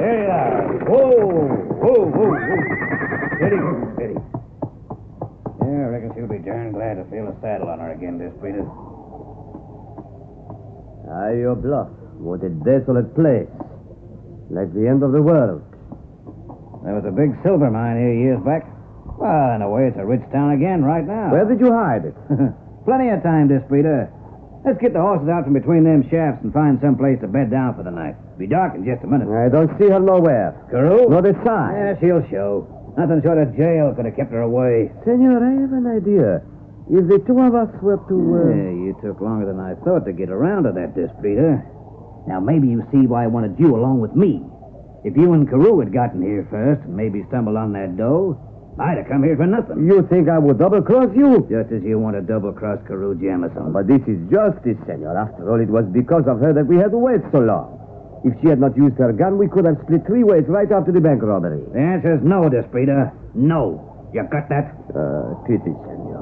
There you are. Whoa, whoa, whoa, whoa. Steady, steady. Yeah, I reckon she'll be darn glad to feel a saddle on her again, this Peter. Your bluff. What a desolate place. Like the end of the world. There was a big silver mine here years back. Well, in a way, it's a rich town again right now. Where did you hide it? Plenty of time, Desprita. Let's get the horses out from between them shafts and find some place to bed down for the night. Be dark in just a minute. I don't see her nowhere. Carew? Not a sign. Yeah, she'll show. Nothing short of jail could have kept her away. Senor, I have an idea. If the two of us were to... Yeah, you took longer than I thought to get around to that, Desprita. Now, maybe you see why I wanted you along with me. If you and Carew had gotten here first and maybe stumbled on that dough, I'd have come here for nothing. You think I would double-cross you? Just as you want to double-cross Carew Jamison. But this is justice, senor. After all, it was because of her that we had to wait so long. If she had not used her gun, we could have split three ways right after the bank robbery. The answer is no, Desprita. No. You got that? Pity, senor.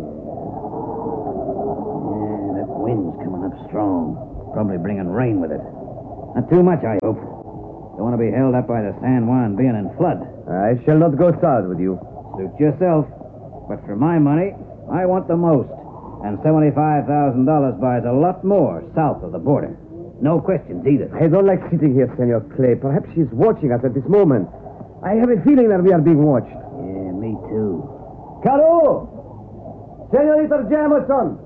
Yeah, that wind's coming up strong. Probably bringing rain with it. Not too much, I hope. Don't want to be held up by the San Juan being in flood. I shall not go south with you. Suit yourself. But for my money, I want the most. And $75,000 buys a lot more south of the border. No questions either. I don't like sitting here, Senor Clay. Perhaps she's watching us at this moment. I have a feeling that we are being watched. Yeah, me too. Carew! Senorita Jamison!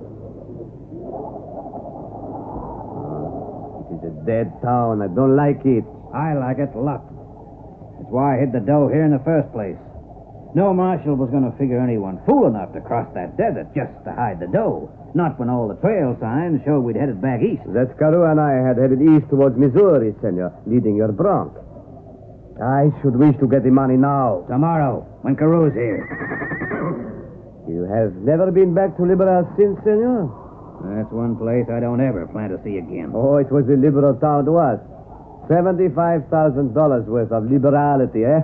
It is a dead town. I don't like it. I like it a lot. That's why I hid the dough here in the first place. No marshal was going to figure anyone fool enough to cross that desert just to hide the dough. Not when all the trail signs showed we'd headed back east. That Carew and I had headed east towards Missouri, senor, leading your bronc. I should wish to get the money now. Tomorrow, when Carew's here. You have never been back to Liberal since, senor? That's one place I don't ever plan to see again. Oh, it was a liberal town to us. $75,000 worth of liberality, eh?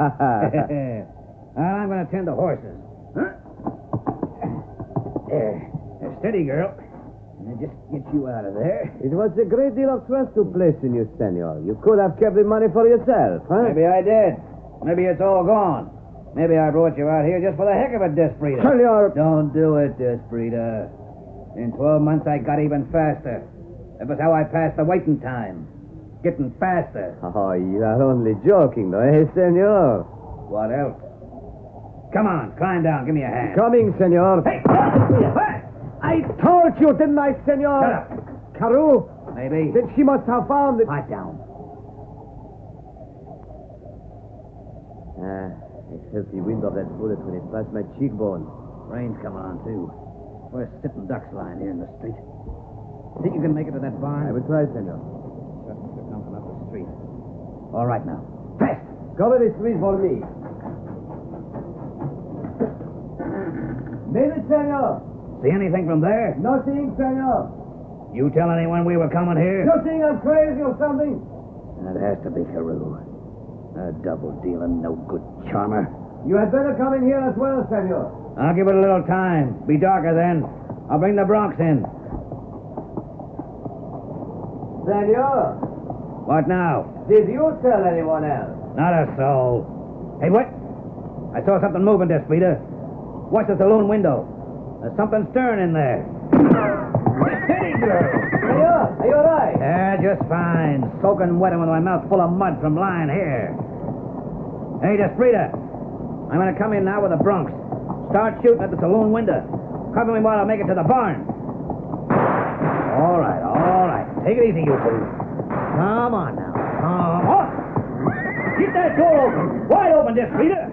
Well, I'm going to tend the horses. Huh? Steady, girl. Just get you out of there. It was a great deal of trust to place in you, senor. You could have kept the money for yourself, huh? Maybe I did. Maybe it's all gone. Maybe I brought you out here just for the heck of it, Desprita. Senor! Don't do it, Desprita. In 12 months, I got even faster. That was how I passed the waiting time. Getting faster. Oh, you are only joking, though, eh, senor? What else? Come on, climb down. Give me a hand. Coming, senor. Hey! I told you, didn't I, senor? Shut up. Carew? Maybe. Then she must have found it. Pipe down. I felt the wind of that bullet when it passed my cheekbone. Rain's coming on, too. We're sitting ducks lying here in the street. Think you can make it to that barn? I will try, senor. Trucks are coming up the street. All right, now. Fast! Cover the street for me. Made it, senor. See anything from there? Nothing, senor. You tell anyone we were coming here? You think I'm crazy or something? That has to be Carew. A double-dealing, no-good charmer. You had better come in here as well, senor. I'll give it a little time. Be darker then. I'll bring the Bronx in. Senor, What now? did you tell anyone else? Not a soul. Hey, what? I saw something moving, Desprita. Watch the saloon window. There's something stirring in there. Steady, girl. Senor, are you all right? Yeah, just fine. Soaking wet and with my mouth full of mud from lying here. Hey, Desprita. I'm going to come in now with the Bronx. Start shooting at the saloon window. Cover me while I make it to the barn. All right, all right. Take it easy, you two. Come on now. Come on. Keep that door open. Wide open, Desprita.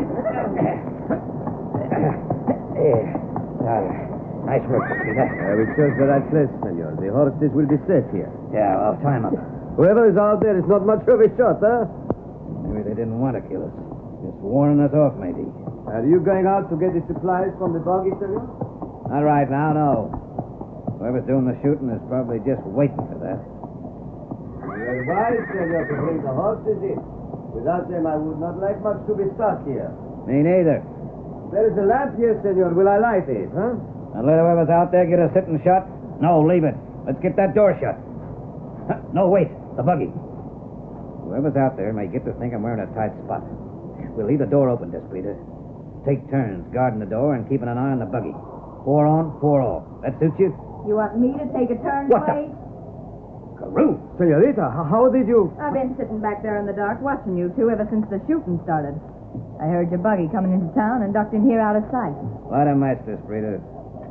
Nice work, Desprita. We chose the right place, senor. The horses will be safe here. Yeah, well, time up. Whoever is out there is not much of a shot, huh? Maybe they didn't want to kill us. Just warning us off, maybe. Are you going out to get the supplies from the buggy, senor? Not right now, no. Whoever's doing the shooting is probably just waiting for that. You're wise, senor, to bring the horses in. Without them, I would not like much to be stuck here. Me neither. There is a lamp here, senor. Will I light it, huh? And let whoever's out there get a sitting shot? No, leave it. Let's get that door shut. No, wait. The buggy. Whoever's out there may get to think I'm wearing a tight spot. We'll leave the door open, Desperita. Take turns guarding the door and keeping an eye on the buggy. 4 on, 4 off. That suit you? You want me to take a turn, What Clay? Carew! Senorita, how did you... I've been sitting back there in the dark watching you two ever since the shooting started. I heard your buggy coming into town and ducked in here out of sight. Light a match, Desperita.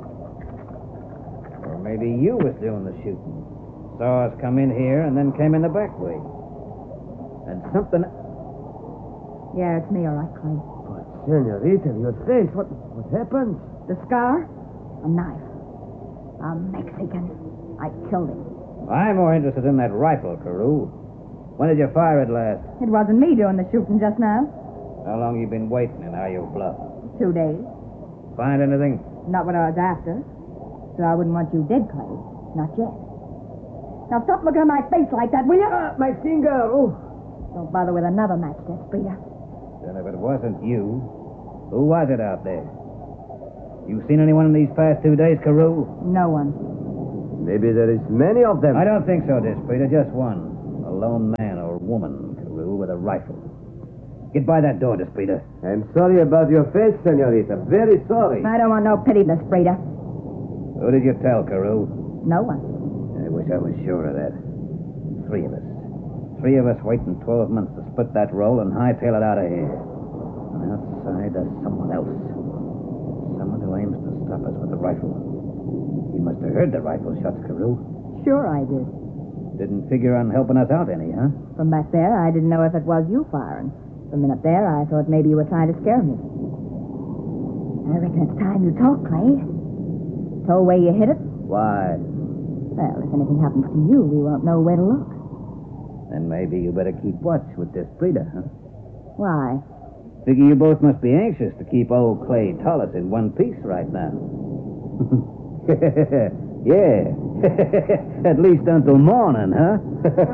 Or maybe you was doing the shooting. Saw us come in here and then came in the back way. And something... Yeah, it's me, all right, Clay. But, Senorita, your face, what happened? The scar? A knife. A Mexican. I killed him. I'm more interested in that rifle, Carew. When did you fire it last? It wasn't me doing the shooting just now. How long you been waiting and how you bluff? 2 days. Find anything? Not what I was after. So I wouldn't want you dead, Clay. Not yet. Now stop looking at my face like that, will you? My finger, oh. Don't bother with another match, Desperita. Then if it wasn't you, who was it out there? You seen anyone in these past 2 days, Carew? No one. Maybe there is many of them. I don't think so, Desperita. Just one. A lone man or woman, Carew, with a rifle. Get by that door, Desperita. I'm sorry about your face, Senorita. Very sorry. I don't want no pity, Desperita. Who did you tell, Carew? No one. I wish I was sure of that. 3 of us. 3 of us waiting 12 months to split that roll and hightail it out of here. And outside there's someone else. Someone who aims to stop us with a rifle. You must have heard the rifle shots, Carew. Sure I did. Didn't figure on helping us out any, huh? From back there, I didn't know if it was you firing. From in up there, I thought maybe you were trying to scare me. I reckon it's time you talk, Clay. Told where you hit it? Why? Well, if anything happens to you, we won't know where to look. Then maybe you better keep watch with this Frida, huh? Why? Figure you both must be anxious to keep old Clay Tullis in one piece right now. Yeah. At least until morning, huh?